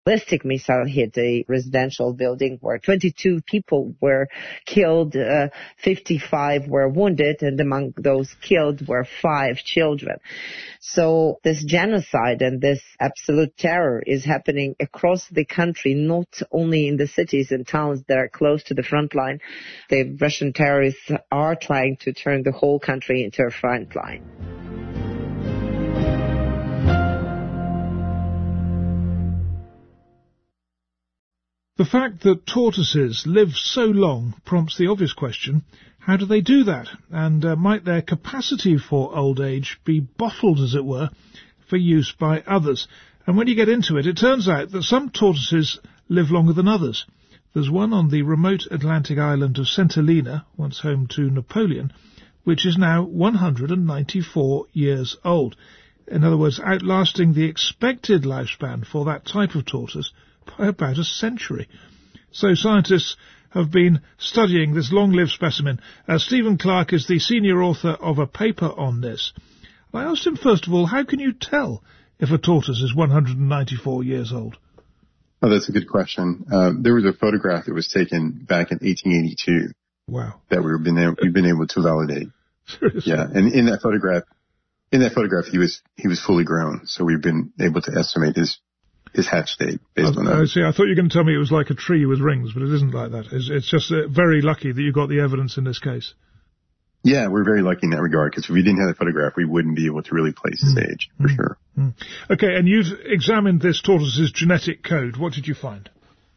ballistic missile hit a residential building where 22 people were killed, 55 were wounded, and among those killed were 5 children. So this genocide and this absolute terror is happening across the country, not only in the cities and towns that are close to the front line. The Russian terrorists are trying to turn the whole country into a front line. The fact that tortoises live so long prompts the obvious question, how do they do that? And might their capacity for old age be bottled, as it were, for use by others? And when you get into it, it turns out that some tortoises live longer than others. There's one on the remote Atlantic island of St. Helena, once home to Napoleon, which is now 194 years old. In other words, outlasting the expected lifespan for that type of tortoise by about a century. So scientists have been studying this long-lived specimen. Stephen Clarke is the senior author of a paper on this. I asked him, first of all, how can you tell if a tortoise is 194 years old? Oh, that's a good question. There was a photograph that was taken back in 1882. Wow. That we've been able to validate. Seriously? Yeah, and in that photograph, he was fully grown, so we've been able to estimate his hatch date based on that. I see. I thought you were going to tell me it was like a tree with rings, but it isn't like that. It's just very lucky that you got the evidence in this case. Yeah, we're very lucky in that regard, because if we didn't have the photograph, we wouldn't be able to really place his age, for sure. Okay, and you've examined this tortoise's genetic code. What did you find?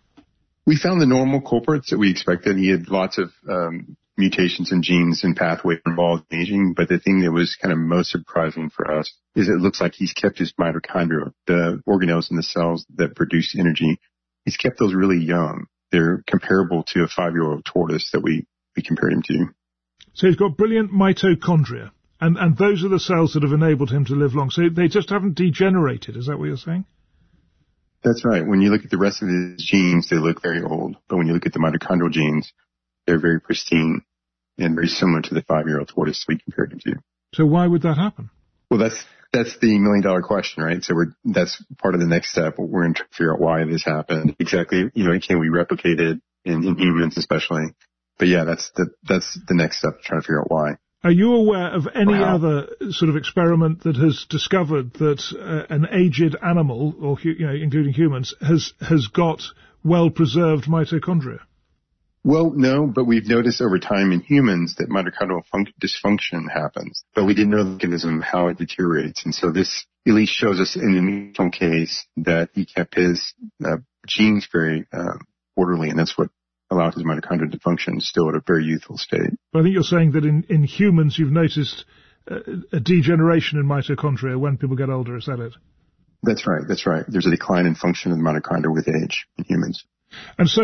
We found the normal culprits that we expected. He had lots of mutations in genes and pathways involved in aging, but the thing that was kind of most surprising for us is it looks like he's kept his mitochondria, the organelles in the cells that produce energy. He's kept those really young. They're comparable to a 5-year-old tortoise that we compared him to. So he's got brilliant mitochondria, and those are the cells that have enabled him to live long. So they just haven't degenerated. Is that what you're saying? That's right. When you look at the rest of his genes, they look very old. But when you look at the mitochondrial genes, they're very pristine and very similar to the 5-year-old tortoise we compared him to. So why would that happen? Well, that's the million-dollar question, right? So that's part of the next step. We're going to figure out why this happened. Exactly, can we replicate it in humans especially? But yeah, that's the next step, trying to figure out why. Are you aware of any other sort of experiment that has discovered that an aged animal, or including humans, has got well-preserved mitochondria? Well, no, but we've noticed over time in humans that mitochondrial dysfunction happens, but we didn't know the mechanism, how it deteriorates. And so this at least shows us in the initial case that he kept his genes very orderly, and that's what allowed his mitochondria to function still at a very youthful state. But I think you're saying that in humans you've noticed a degeneration in mitochondria when people get older. Is that it? That's right. There's a decline in function of the mitochondria with age in humans. And so,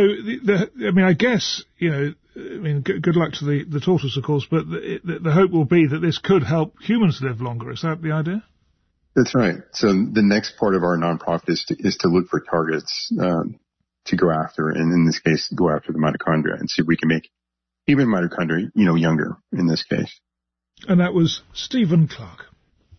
I guess, good luck to the tortoise, of course, but the hope will be that this could help humans live longer. Is that the idea? That's right. So the next part of our nonprofit is to look for targets to go after, and in this case, go after the mitochondria and see if we can make human mitochondria, younger in this case. And that was Stephen Clarke.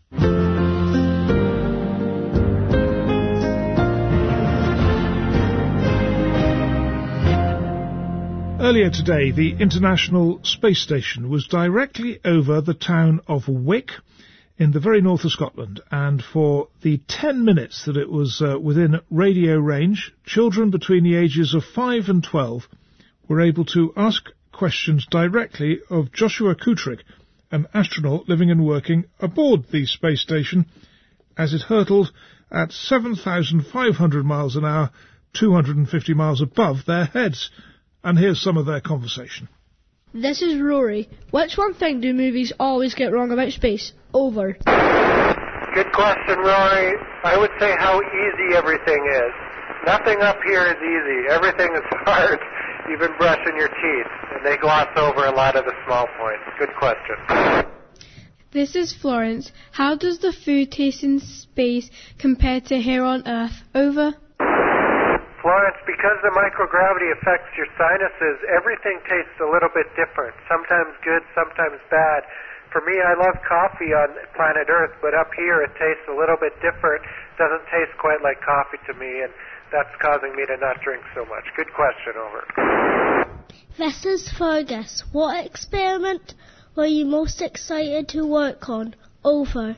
Earlier today, the International Space Station was directly over the town of Wick in the very north of Scotland, and for the 10 minutes that it was within radio range, children between the ages of 5 and 12 were able to ask questions directly of Joshua Kutrick, an astronaut living and working aboard the space station as it hurtled at 7,500 miles an hour, 250 miles above their heads. And here's some of their conversation. This is Rory. Which one thing do movies always get wrong about space? Over. Good question, Rory. I would say how easy everything is. Nothing up here is easy. Everything is hard, even brushing your teeth. And they gloss over a lot of the small points. Good question. This is Florence. How does the food taste in space compared to here on Earth? Over. Florence, because the microgravity affects your sinuses, everything tastes a little bit different. Sometimes good, sometimes bad. For me, I love coffee on planet Earth, but up here it tastes a little bit different. doesn't taste quite like coffee to me, and that's causing me to not drink so much. Good question, over. This is Fergus. What experiment were you most excited to work on? Over.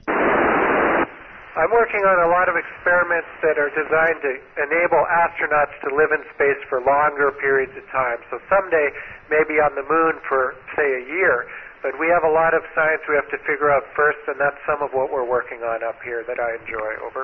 I'm working on a lot of experiments that are designed to enable astronauts to live in space for longer periods of time. So someday, maybe on the moon for, say, a year. But we have a lot of science we have to figure out first, and that's some of what we're working on up here that I enjoy. Over.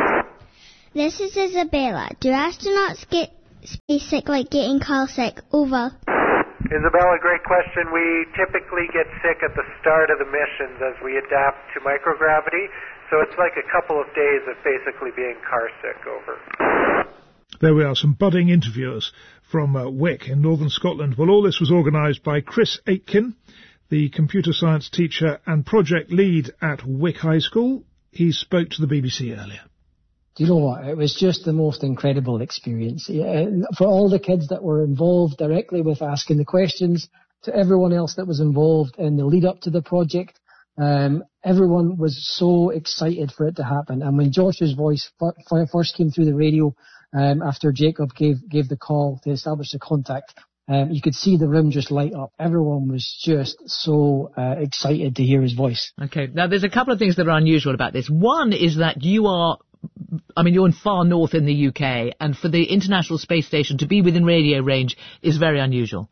This is Isabella. Do astronauts get space sick like getting car sick? Over. Isabella, great question. We typically get sick at the start of the missions as we adapt to microgravity. So it's like a couple of days of basically being car sick. Over. There we are, some budding interviewers from Wick in northern Scotland. Well, all this was organised by Chris Aitken, the computer science teacher and project lead at Wick High School. He spoke to the BBC earlier. Do you know what? It was just the most incredible experience. For all the kids that were involved directly with asking the questions, to everyone else that was involved in the lead up to the project, everyone was so excited for it to happen. And when Josh's voice first came through the radio, after Jacob gave the call to establish the contact, you could see the room just light up. Everyone was just so excited to hear his voice. Okay, now there's a couple of things that are unusual about this. One is that you're in far north in the UK, and for the International Space Station to be within radio range is very unusual.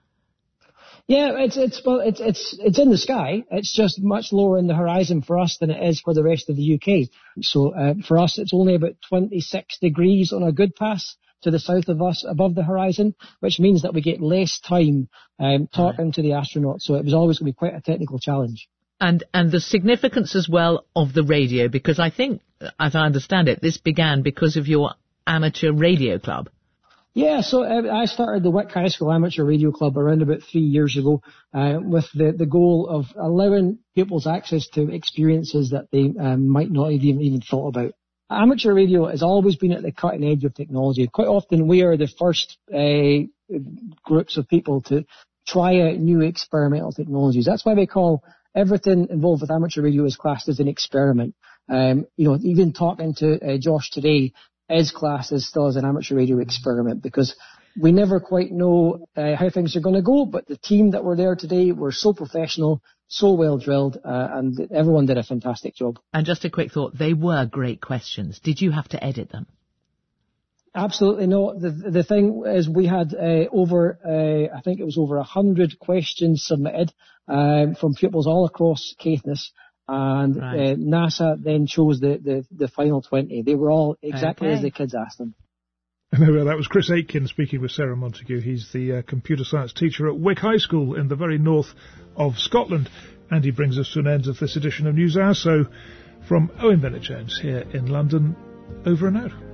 Yeah, it's in the sky. It's just much lower in the horizon for us than it is for the rest of the UK. So for us, it's only about 26 degrees on a good pass to the south of us above the horizon, which means that we get less time talking to the astronauts. So it was always going to be quite a technical challenge. And the significance as well of the radio, because I think, as I understand it, this began because of your amateur radio club. Yeah, so I started the Wick High School Amateur Radio Club around about 3 years ago with the goal of allowing pupils access to experiences that they might not have even thought about. Amateur radio has always been at the cutting edge of technology. Quite often we are the first groups of people to try out new experimental technologies. That's why we call everything involved with amateur radio is classed as an experiment. Even talking to Josh today is classed as still as an amateur radio experiment, because we never quite know how things are going to go, but the team that were there today were so professional, so well drilled, and everyone did a fantastic job. And just a quick thought, they were great questions. Did you have to edit them? Absolutely no. The thing is, we had I think it was over 100 questions submitted from pupils all across Caithness, and right. NASA then chose the final 20. They were all exactly as the kids asked them. Anyway, that was Chris Aitken speaking with Sarah Montague. He's the computer science teacher at Wick High School in the very north of Scotland. And he brings us to an end of this edition of NewsHour. So from Owen Bennett-Jones here in London, over and out.